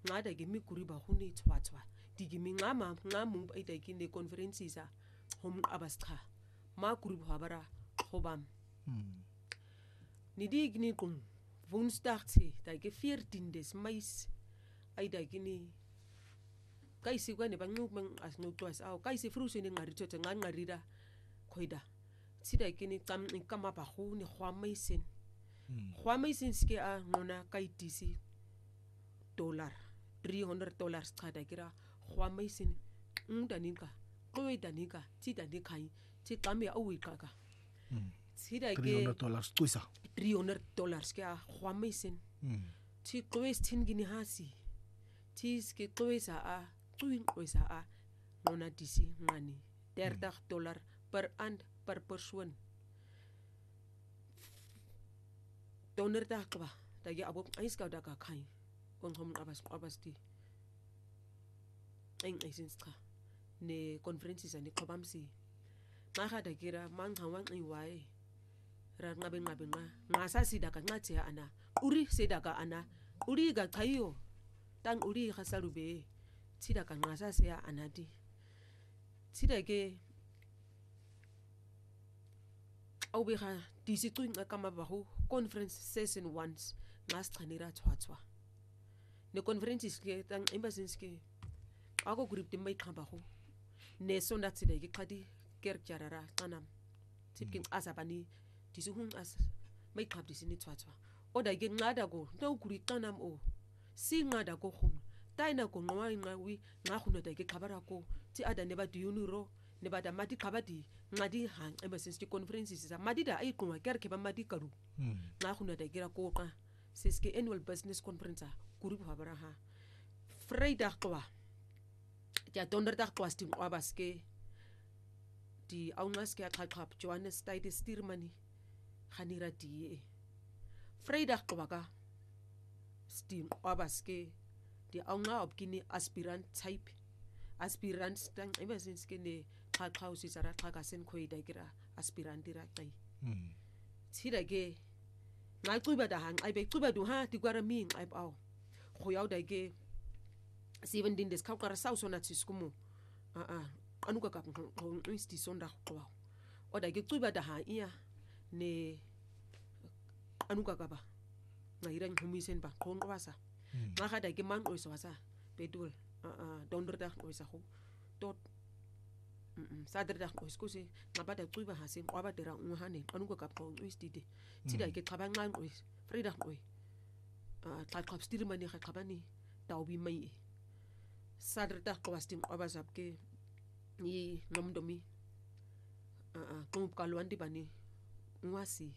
ngada ke mikuri ba hune tshwatswa di ke mingama ngamu ida ke ne conferences a hom abascha ma group habara khobam ni di gni kum woensdag da ke 14 des mais ida ke ni kaisi kwane banqubang asnotwas aw kaisi frusi ni ngari tshothe ngangarira khoida tsida ke ni kama ba go ni khwamaisin ske a ngona kaitisi $300 tsada kira khwamaisin ndanika qoidanika tsida nikai tsikame awikaka tsida ke $300 kuisa $300 ke a khwamaisin tsi qoestin gini hasi tiske qoesa a qoesa a ngona disi ngani $30 per and per persoon $100 qaba da ke abo aiska da ka khai on hom abasti engqisins cha ne conferences ani qobamsi ngaga da kira mangqawan iwaye ra ngabe ngasa sida ka nqathe ana uri sida ka ana uri ga chayo tang uri ga salube tsida ka ngasa se ya anati tsida ke awbiga disicunga kama bahu conference session once ngasichanira thwathwa ne conferences ke tang embassies ke ako group de mai khamba ho ne sonda tsida ke khadi kerjarara tanam tipkin asabani disuhung as mai khab disini thwathwa oda ke ngada ko ndo guri tanam o si ngada ko khun taina ko ngawi ngakhuna da ke khabara ko ti ada ne ba diyunuro ne ba da madi khabadi ngadi hang embassies ti conferences sa madi da ai kunwa kerke ba madi karu ngakhuna da kira ko ka siske annual business conference group habara ha fredag kwa ja donderdag kwa stim abaske di aungaske khaqhap Johannes Stade Stirmani khanira die fredag kwa ka stim abaske di aunga opkini aspirant type aspirant stang embassies ke ne khaqhausi sara khaka sen khoida kira aspirant dira kai tsira ke ngai kuba da hang ai be kuba du ha ti kwara mi ai pao khoyau da ke 17 des khaqara sausona tsiskumu anuka ka insti sonda kwa oda ke kuba da ha iya ne anuka ka ba ngaira ngumisen ba khonqwasa ngaga da ke man oiso wasa bedul donderdag oisa ho tot saterdag oiskusi ngabada qiba hasin kwabadera unhane anuka ka khon istide tsida ke xabanqan ois fredag oi xaqab stirmani xaqabani tawbi mai saterdag kwastin kwabazap ke ni nomdomi kump kalwandi bani ngwasi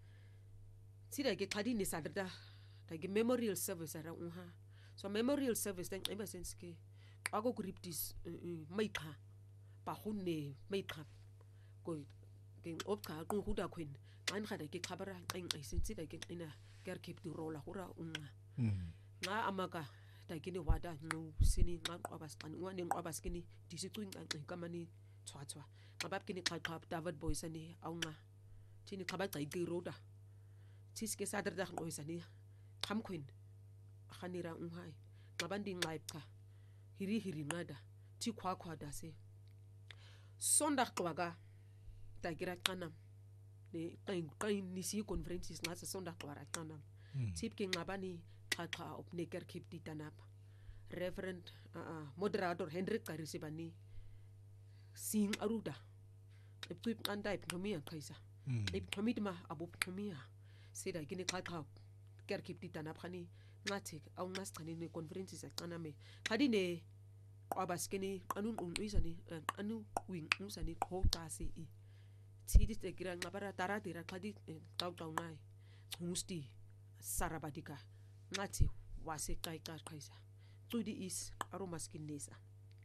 tsida ke xadi ni saterdag da ke memorial service ara unha so memorial service tang embassies ke ako griptis maikha pa hunne maikha ko ke opka ku huda khwen an khada ke khabara ang isensi da ke ina ker keep di rola hura unga nga amaka da ke ni wada no sini nga kwabasqan ngwane kwabaskini disicwing ang kamani thwathwa ngabab ke ni qaqab David Boysani aunga thini khaba gqi roda tiske saderdag ngoisani khamkhwen khanira unhai ngabandi ngaipha hiri ngada thi khwa da se sonda qwaka tagira qanam ne qain nisi conferences ngasa sonda qwara qanam tipke ngabani xaxa opneker khipti tanap reverend moderator Hendrik Karisibani sing aruda ipqip qandai phomia khaisa iphomitma abu phomia sida gini xaxa kerkhipti tanap khani ngathi awungasicane ne conferences aqaname khadi ne kwabaskeni anun unisani anu wing usani khotasi I tsidi tekira ngabara taratira khadi tawtawnai ngusti sarabadika ngathi wase qayqa khaisa tudi is aromaskinesa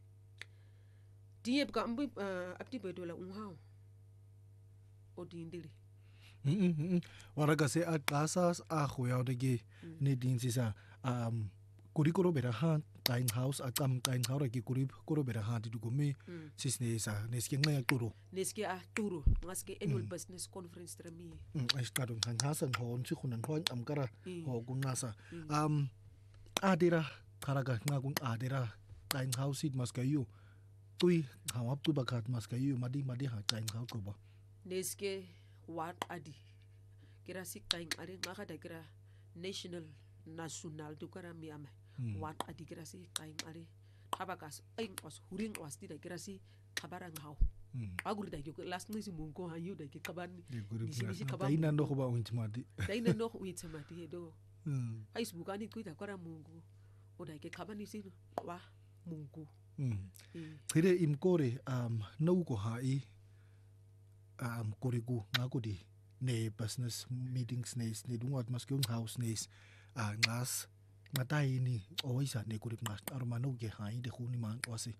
diep ka ambi apti bedola unhaw odindili waraga se aqasas ahoya de ne dinsisa kurikoro bera han time house aqam time hawra ki kurikoro bera han di gome sisnesa neski ngaya turo neski a turo ngaski annual business conference tremi aiskadon han hasan hon si khunan hon amkara ho gunasa adira xaraga nxa kunqadera qain house it maskayo tui hawap tu bakat maskayo madi ha qain house qoba neske waqadi kira siqain ari ngakada kira national dukara miame waqadi kira siqain ari qabakas ayinqos huring wasida kira si qabarang haw aguri da ke last nisi munko hayu da ke qabani disi qaina ndo qoba untimadi daina no uitamadi do Facebook ani kuita kwara mungu oda ke qabani si wa mungu khire imkore no ko hai koriku ngakudi ne business meetings nes ne dungat maskung house nes ngas matai ni oisa ne kurip ngas armano ke hai de khuni man wase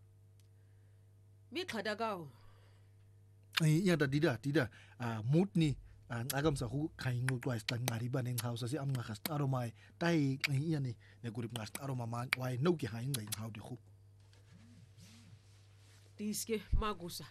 mi khadagao ya da dida mood ni agam sa hu khai ngu twice tan ngari baneng house se am ngas aromai tai ya ni ne kurip ngas aroma man wai no ke hai ngai how de khu diske magusa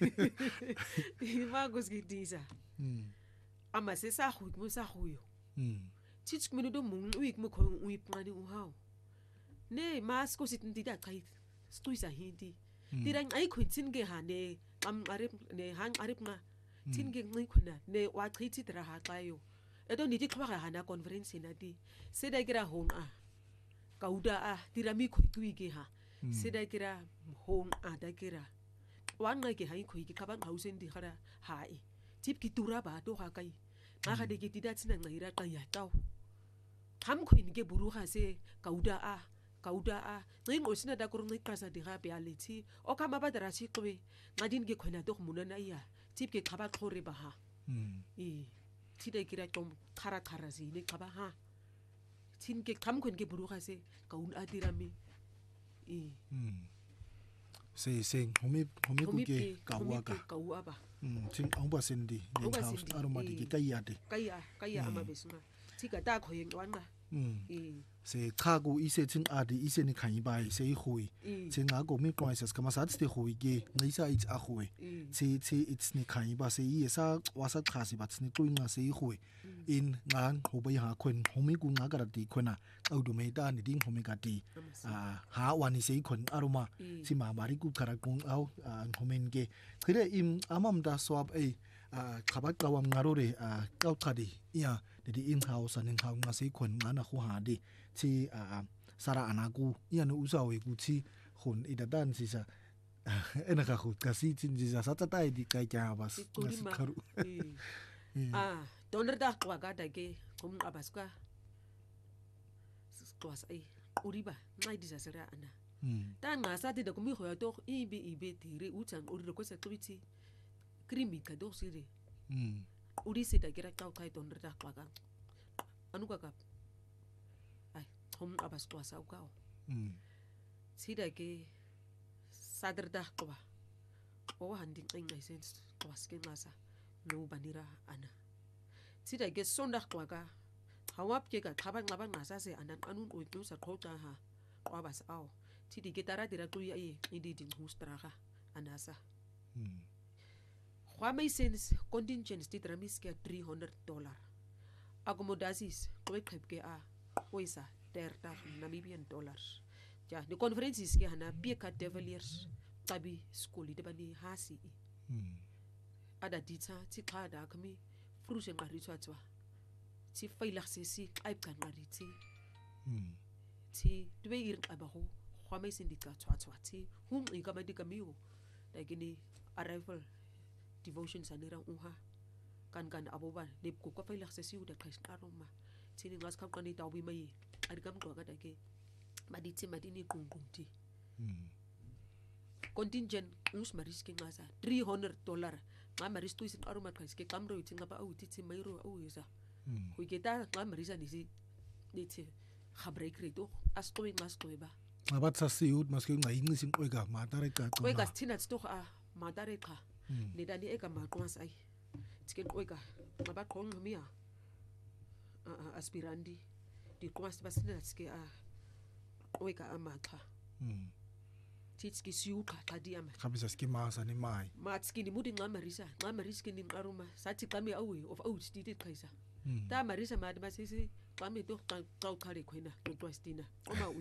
magus ke disa ama se sa hu mo sa hu yo tits minu do mung week mo ko ui plani u how ne mas ko sit ndida kai stuisa hindi dirang ai khuntin ge ha ne am arip ne hang arip nga tin ge ngi khuna ne wa khiti tra ha kayo edo ni di khwa ha na conference na di se da gira hong kauda dirami khoi tu ge ha se da gira hong da gira wan nga ge hai khoi ge kabang hausen di khara hai tip ki tura ba do ha kai nga ga de ge tidat sina ngira ka ya taw ham khoi ni ge buru ha se kauda ngi ngosina da kurung ngi kasa di ga reality o kama ba dara si kwe ngadin ge khona do munana ya tip ke khaba khore ba ha tida gira tom khara si ne khaba ha tin ke kam khon ge buru ha se kaun adirami se homi ku ke kawa ba tin amba sendi ne house aromadi ke kaya ama besuma tika da khoyeng wana se khago ise tin adi ise ni khai bai se hui che nga go mi prices kama sa tste hui ge ngisa it's a hui che it's ni khai ba se yi sa wasa khasi ba tsni tuinga se hui in ngan ho bai ha khon homi ku nga gar ti khona audu me da ni ding homi ka ti ha wani se khon aroma si ma mari ku khara kung au homen ge khire im amam da swab khabak kawam ngarore kau khadi ya de in house aning hau nga se khon ngana khu ha di chi sara anaku ya no usawe ku chi khon idadan si sa ena ka khu kasi chin ji sa ta tai di kai kya bas ngasi kharu donor da kwa ga da ke kum abaska kwas ai uriba ngai di sa sera ana ta nga sa ti da kumi khoya to ibe tire utang uri ko sa twiti krimi ka do sire uri se da gira ka kai donor da kwa ga anu ka ai hom abas kwa sa ka sida ke sadar da kwa o handing ngai sense kwa ske ngasa no banira ana sida ke sonda kwa ga hawap ke ka khaba ngaba ngasa se anan anun o tu sa khota ha kwa bas aw sidi ke tara dira tu ya idi din hustraga anasa kwa may sense contingents ti tramis ke $300 accommodations ko khep ke oisa $30 ja ni conferences ke hana Beka Deviliers tabi skoli de bani hasi ada dita ti khada kami frusen ngari tswa ti failax si ai kan ngari ti dwe ir abaho kwa may sindika tswa ti hum ikamadi kamiyo dagini arrival devotion sanira kan aboba ne ko ka failax si u da kristaroma tini ngas kam kan ita wi mai argam ko ga dake maditi madini kungunti contingent us mariski ngasa $300 nga maristu isin aroma kriske kamro itinga ba u titi mairo u isa ku geta nga marisa nisi niti khabre kredo asto ngas to ba abatsa siud maske ngai ngisin oiga matare ka to oiga stina sto matare ka ne dani eka maqwas ai tiken oiga ngaba khong mia aspirandi di kwas basina tske oiga amakha titski siu ka tadiama khabisa ski masa ni mai matski ni mudi ngamarisa ni aruma sathi qami awu of out did kaisa ta marisa madma sisi qami to qau khale khwena to twastina oma